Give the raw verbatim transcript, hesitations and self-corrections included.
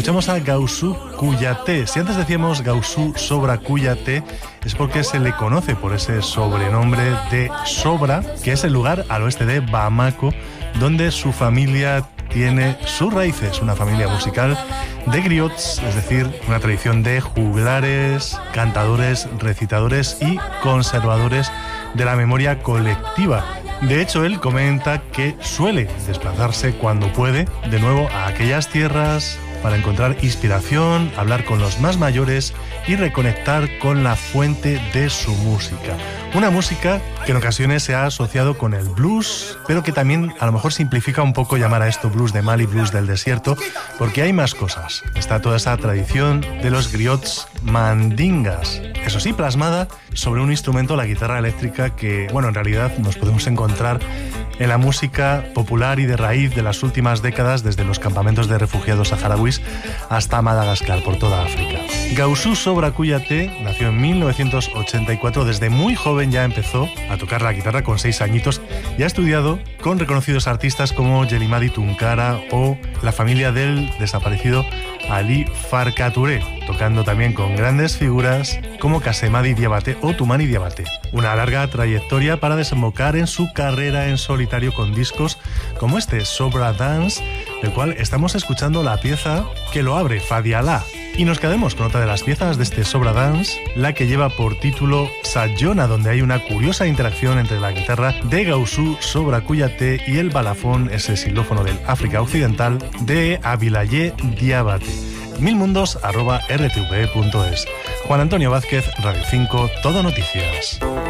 escuchamos a Gausu Kouyaté. Si antes decíamos Gausu Sobra Kouyaté, es porque se le conoce por ese sobrenombre de Sobra, que es el lugar al oeste de Bamako, donde su familia tiene sus raíces, una familia musical de griots, es decir, una tradición de juglares, cantadores, recitadores y conservadores de la memoria colectiva. De hecho, él comenta que suele desplazarse cuando puede de nuevo a aquellas tierras para encontrar inspiración, hablar con los más mayores y reconectar con la fuente de su música. Una música que en ocasiones se ha asociado con el blues, pero que también a lo mejor simplifica un poco llamar a esto blues de Mali, blues del desierto, porque hay más cosas. Está toda esa tradición de los griots mandingas, eso sí, plasmada sobre un instrumento, la guitarra eléctrica, que, bueno, en realidad nos podemos encontrar en la música popular y de raíz de las últimas décadas, desde los campamentos de refugiados saharauis hasta Madagascar, por toda África. Gausu Sobra Kouyaté nació en mil novecientos ochenta y cuatro. Desde muy joven ya empezó a tocar la guitarra con seis añitos y ha estudiado con reconocidos artistas como Yelimadi Tunkara o la familia del desaparecido Ali Farka Touré, tocando también con grandes figuras como Kassemady Diabaté o Toumani Diabaté. Una larga trayectoria para desembocar en su carrera en solitario con discos como este, Sobra Dance, del cual estamos escuchando la pieza que lo abre, Fadialá. Y nos quedamos con otra de las piezas de este Sobra Dance, la que lleva por título Sayona, donde hay una curiosa interacción entre la guitarra de Gausu Sobra Kouyaté y el balafón, ese xilófono del África Occidental, de Abilaye Diabaté. milmundos arroba r t v punto es. Juan Antonio Vázquez, Radio cinco, Todo Noticias.